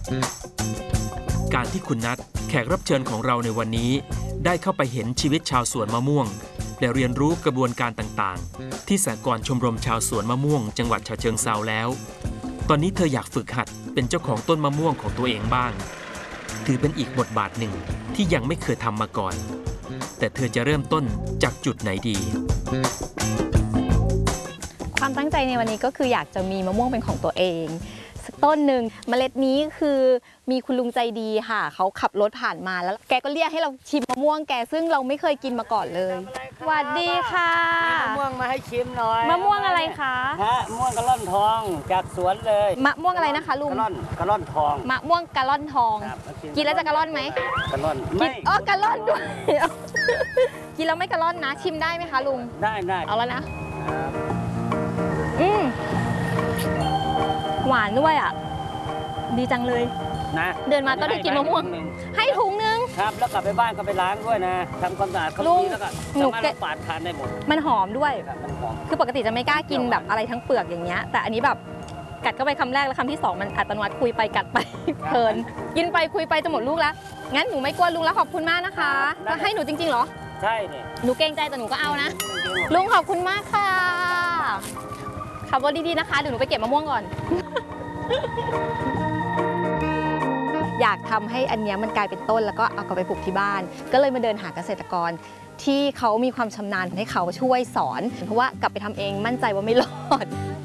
การที่คุณนัทแขกรับเชิญของเราในวันนี้ได้เข้าไปเห็นชีวิตชาวสวนมะม่วงและเรียนรู้กระบวนการต่างๆที่สหกรณ์ชมรมชาวสวนมะม่วงจังหวัดฉะเชิงเทราแล้วตอนนี้เธออยากฝึกหัดเป็นเจ้าของต้นมะม่วงของตัวเองบ้างถือเป็นอีกบทบาทหนึ่งที่ยังไม่เคยทำมาก่อนแต่เธอจะเริ่มต้นจากจุดไหนดีความตั้งใจในวันนี้ก็คืออยากจะมีมะม่วงเป็นของตัวเองสักต้นหนึ่งเมล็ดนี้คือมีคุณลุงใจดีค่ะเขาขับรถผ่านมาแล้วแกก็เรียกให้เราชิมมะม่วงแกซึ่งเราไม่เคยกินมาก่อนเลยสวัสดีค่ะมะม่วงมาให้ชิมหน่อยมะม่วงอะไรคะมะม่วงกะล่อนทองจากสวนเลยมะม่วงอะไรนะคะลุงกะล่อนทองมะม่วงกะล่อนทองกินแล้วจะกะล่อนไหมกะล่อนไม่กะล่อนด้วยกินแล้วไม่กะล่อนนะชิมได้ไหมคะลุงได้เอาแล้วนะหวานด้วยอ่ะดีจังเลยนะเดินมาก็ได้กินมะม่วงให้ถุงนึงครับแล้วกลับไปบ้านก็ไปล้างด้วยนะทำความสะอาดเขาดีแล้วก็สามารถปาดทานได้หมดมันหอมด้วยมันหอมคือปกติจะไม่กล้ากินแบบอะไรทั้งเปลือกอย่างเงี้ยแต่อันนี้แบบกัดเข้าไปคำแรกแล้วคำที่2มันอัตโนมัติคุยไปกัดไปเพลินกินไปคุยไปจะหมดลูกแล้วงั้นหนูไม่กลัวลุงแล้วขอบคุณมากนะคะแล้วให้หนูจริงๆเหรอใช่เนี่ยหนูเกรงใจแต่หนูก็เอานะลุงขอบคุณมากค่ะขับรถดีๆนะคะเดี๋ยวหนูไปเก็บมะม่วงก่อนอยากทำให้อันนี้มันกลายเป็นต้นแล้วก็เอากลับไปปลูกที่บ้านก็เลยมาเดินหาเกษตรกรที่เขามีความชำนาญให้เขาช่วยสอนเพราะว่ากลับไปทำเองมั่นใจว่าไม่รอด